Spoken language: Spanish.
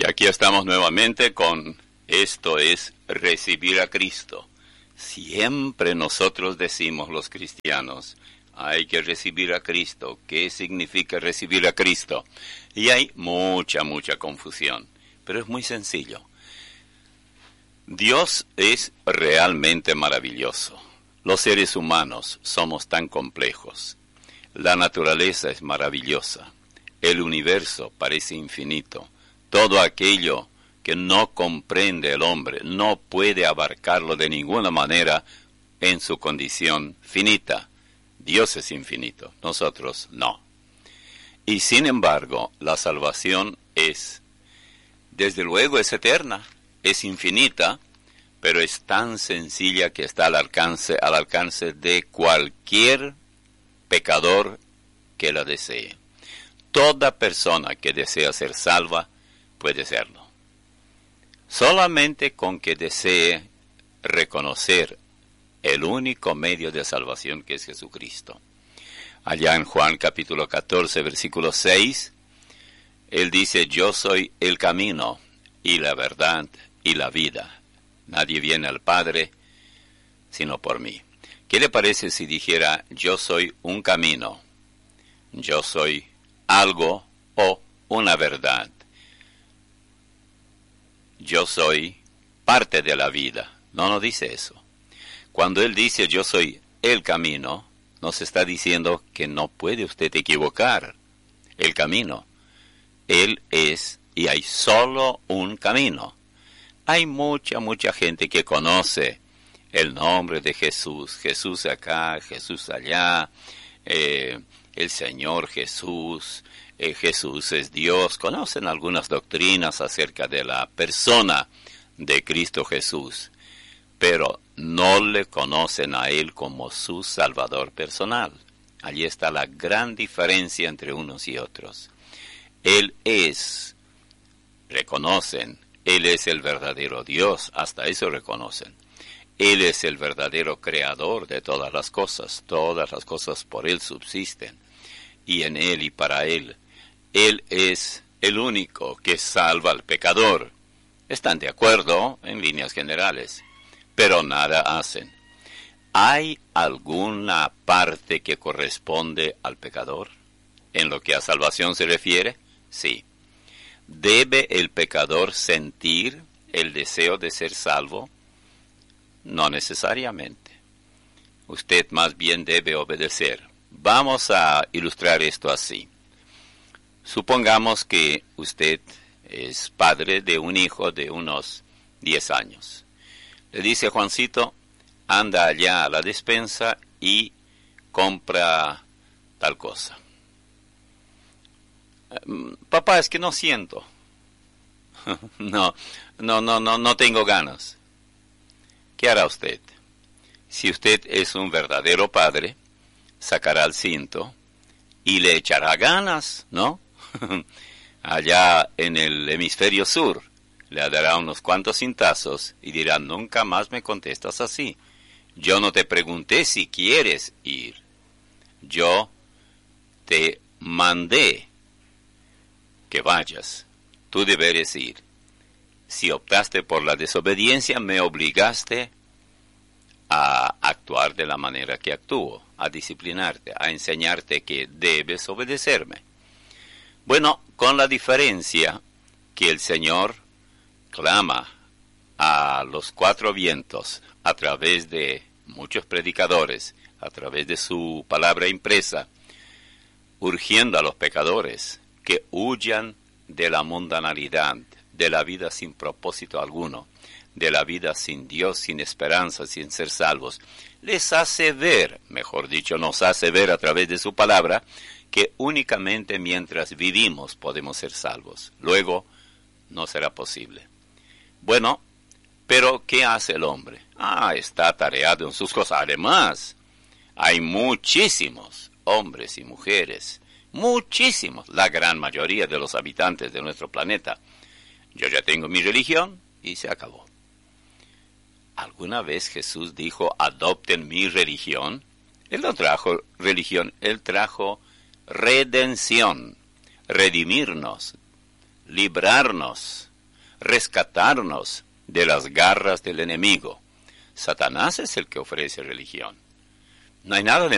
Y aquí estamos nuevamente con esto es recibir a Cristo. Siempre nosotros decimos los cristianos, hay que recibir a Cristo. ¿Qué significa recibir a Cristo? Y hay mucha confusión, pero es muy sencillo. Dios es realmente maravilloso. Los seres humanos somos tan complejos. La naturaleza es maravillosa. El universo parece infinito. Todo aquello que no comprende el hombre no puede abarcarlo de ninguna manera en su condición finita. Dios es infinito, nosotros no. Y sin embargo, la salvación desde luego es eterna, es infinita, pero es tan sencilla que está al alcance de cualquier pecador que la desee. Toda persona que desea ser salva puede serlo. Solamente con que desee reconocer el único medio de salvación que es Jesucristo. Allá en Juan capítulo 14, versículo 6, Él dice, yo soy el camino y la verdad y la vida. Nadie viene al Padre sino por mí. ¿Qué le parece si dijera, yo soy un camino, yo soy algo o una verdad? Yo soy parte de la vida. No dice eso. Cuando Él dice yo soy el camino, nos está diciendo que no puede usted equivocar el camino. Él es, y hay solo un camino. Hay mucha gente que conoce el nombre de Jesús. Jesús acá, Jesús allá, el Señor Jesús, Jesús es Dios. Conocen algunas doctrinas acerca de la persona de Cristo Jesús, pero no le conocen a Él como su Salvador personal. Allí está la gran diferencia entre unos y otros. Él es, reconocen, Él es el verdadero Dios, hasta eso reconocen. Él es el verdadero creador de todas las cosas por Él subsisten, y en Él y para Él. Él es el único que salva al pecador. Están de acuerdo en líneas generales, pero nada hacen. ¿Hay alguna parte que corresponde al pecador en lo que a salvación se refiere? Sí. ¿Debe el pecador sentir el deseo de ser salvo? No necesariamente. Usted más bien debe obedecer. Vamos a ilustrar esto así. Supongamos que usted es padre de un hijo de unos 10 años. Le dice Juancito, anda allá a la despensa y compra tal cosa. Papá, es que no siento. No tengo ganas. ¿Qué hará usted? Si usted es un verdadero padre, sacará el cinto y le echará ganas, ¿no? Allá en el hemisferio sur, le dará unos cuantos cintazos y dirá, nunca más me contestas así. Yo no te pregunté si quieres ir. Yo te mandé que vayas. Tú deberes ir. Si optaste por la desobediencia, me obligaste a actuar de la manera que actúo, a disciplinarte, a enseñarte que debes obedecerme. Bueno, con la diferencia que el Señor clama a los 4 vientos a través de muchos predicadores, a través de su palabra impresa, urgiendo a los pecadores que huyan de la mundanalidad, de la vida sin propósito alguno, de la vida sin Dios, sin esperanza, sin ser salvos. Les hace ver, mejor dicho, nos hace ver a través de su palabra, que únicamente mientras vivimos podemos ser salvos. Luego, no será posible. Bueno, pero ¿qué hace el hombre? Está atareado en sus cosas. Además, hay muchísimos hombres y mujeres, muchísimos, la gran mayoría de los habitantes de nuestro planeta. Yo ya tengo mi religión y se acabó. ¿Alguna vez Jesús dijo, adopten mi religión? Él no trajo religión, Él trajo redención, redimirnos, librarnos rescatarnos de las garras del enemigo. Satanás es el que ofrece religión. No hay nada de